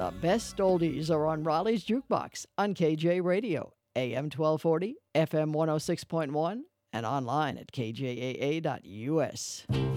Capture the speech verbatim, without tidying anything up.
The best oldies are on Raleigh's Jukebox on K J Radio, A M twelve forty, F M one oh six point one, and online at k j a a dot u s.